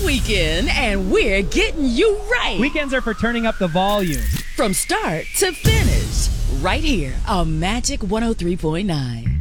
weekend, and we're getting you right. Weekends are for turning up the volume. From start to finish, right here on Magic 103.9.